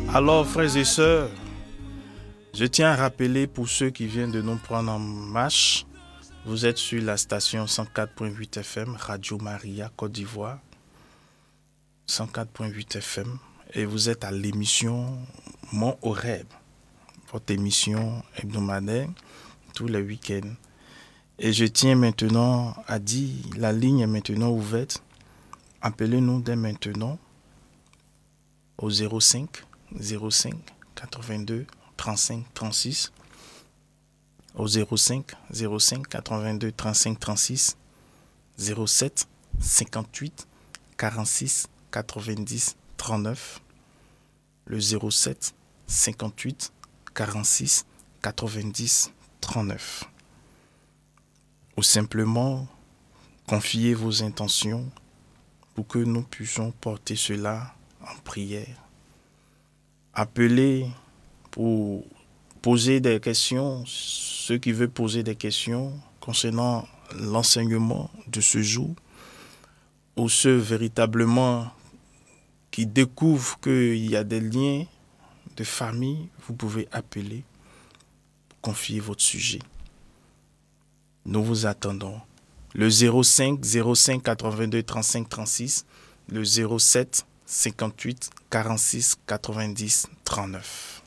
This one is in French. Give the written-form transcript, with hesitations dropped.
Alors, frères et sœurs, je tiens à rappeler pour ceux qui viennent de nous prendre en marche, vous êtes sur la station 104.8 FM, Radio Maria, Côte d'Ivoire, 104.8 FM, et vous êtes à l'émission Mon Horeb, votre émission hebdomadaire, tous les week-ends. Et je tiens maintenant à dire, la ligne est maintenant ouverte. Appelez-nous dès maintenant au 05 82 35 36, au 05 82 35 36, 07 58 46 90 39, le 07 58 46 90 39. Ou simplement confier vos intentions pour que nous puissions porter cela en prière. Appelez pour poser des questions, ceux qui veulent poser des questions concernant l'enseignement de ce jour, ou ceux véritablement qui découvrent qu'il y a des liens de famille, vous pouvez appeler, confier votre sujet. Nous vous attendons. Le 05 82 35 36, le 07 58 46 90 39.